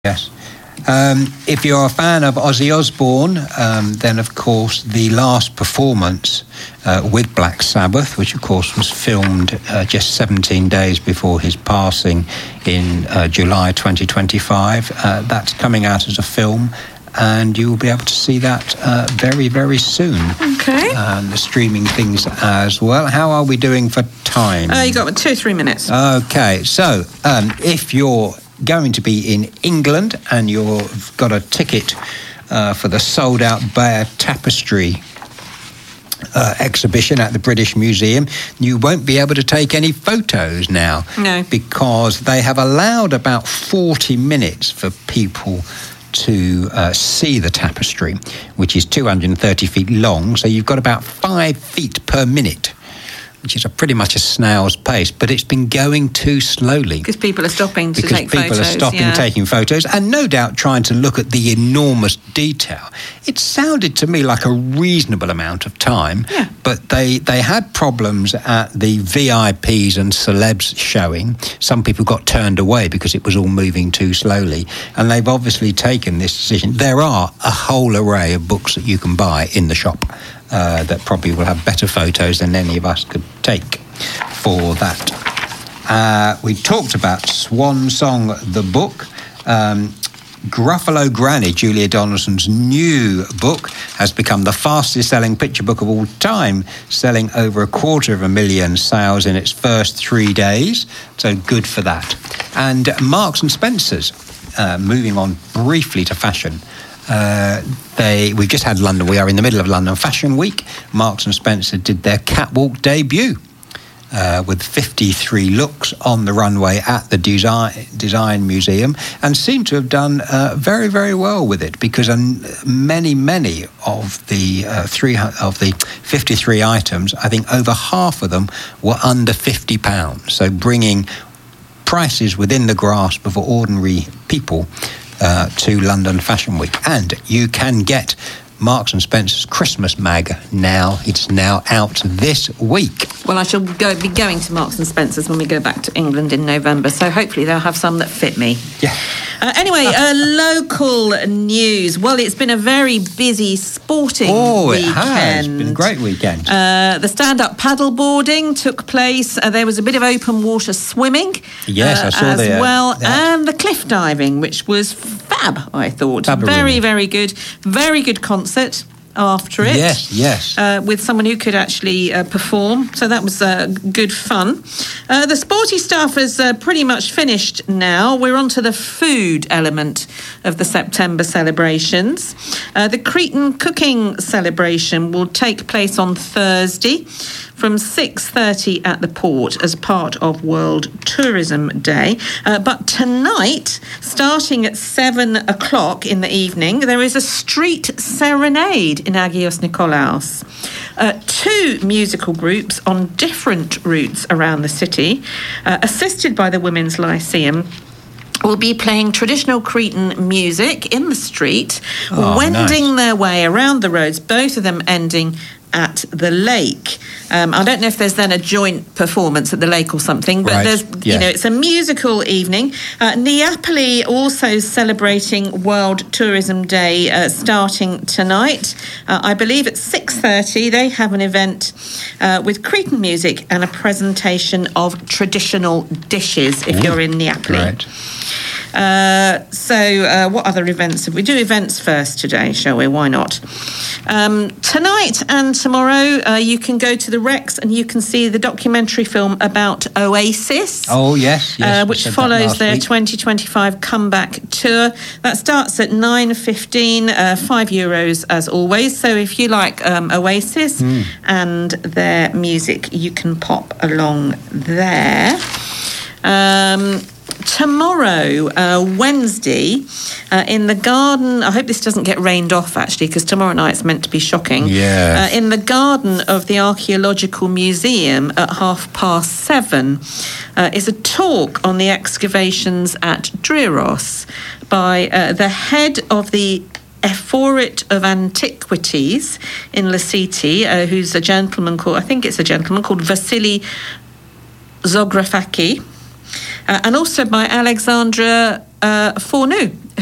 Yes. If you're a fan of Ozzy Osbourne, then of course the last performance with Black Sabbath, which of course was filmed just 17 days before his passing in July 2025, that's coming out as a film, and you will be able to see that very, very soon. Okay. The streaming things as well. How are we doing for time? You got 2 or 3 minutes. Okay, so if you're going to be in England and you've got a ticket for the sold-out Bear Tapestry exhibition at the British Museum, you won't be able to take any photos now. No. Because they have allowed about 40 minutes for people to see the tapestry, which is 230 feet long, so you've got about 5 feet per minute, which is pretty much a snail's pace, but it's been going too slowly. Because people are stopping to take photos. Because people are stopping taking photos, and no doubt trying to look at the enormous detail. It sounded to me like a reasonable amount of time, but they had problems at the VIPs and celebs showing. Some people got turned away because it was all moving too slowly, and they've obviously taken this decision. There are a whole array of books that you can buy in the shop that probably will have better photos than any of us could take for that. We talked about Swan Song, the book. Gruffalo Granny, Julia Donaldson's new book, has become the fastest selling picture book of all time, selling over 250,000 sales in its first 3 days. So good for that. And Marks and Spencer's, moving on briefly to fashion. We've just had London. We are in the middle of London Fashion Week. Marks and Spencer did their catwalk debut with 53 looks on the runway at the Design Museum, and seem to have done very, very well with it, because many of the 53 items, I think over half of them were under £50. So bringing prices within the grasp of ordinary people to London Fashion Week. And you can get Marks and Spencer's Christmas mag now. It's now out this week. Well, I shall be going to Marks and Spencer's when we go back to England in November, so hopefully they'll have some that fit me. Yeah. Anyway, local news. Well, it's been a very busy sporting weekend. It has. It's been a great weekend. The stand-up paddleboarding took place. There was a bit of open water swimming. Yes, I saw as that. well, and the cliff diving, which was fab, I thought. Fabulous. Very, very good. Very good concert after it. Yes. With someone who could actually perform. So that was good fun. The sporty stuff is pretty much finished now. We're on to the food element of the September celebrations. The Cretan cooking celebration will take place on Thursday from 6:30 at the port as part of World Tourism Day. But tonight, starting at 7 o'clock in the evening, there is a street serenade in Agios Nikolaos. 2 musical groups on different routes around the city, assisted by the Women's Lyceum, will be playing traditional Cretan music in the street, wending their way around the roads, both of them ending at the lake. I don't know if there's then a joint performance at the lake or something, but there's, it's a musical evening. Neapoli also celebrating World Tourism Day starting tonight. I believe at 6:30 they have an event with Cretan music and a presentation of traditional dishes if you're in Neapoli. Right. So what other events have we? Do events first today, shall we? Why not? Tonight and tomorrow you can go to the Rex and you can see the documentary film about Oasis. Oh, yes. Which follows their 2025 comeback tour. That starts at 9:15, €5 as always. So if you like Oasis and their music, you can pop along there. Tomorrow, Wednesday, in the garden, I hope this doesn't get rained off actually, because tomorrow night's meant to be shocking. Yeah. In the garden of the Archaeological Museum at 7:30 is a talk on the excavations at Driros by the head of the Ephorate of Antiquities in Lasiti, who's a gentleman called Vasily Zografaki. And also by Alexandra Fourneau,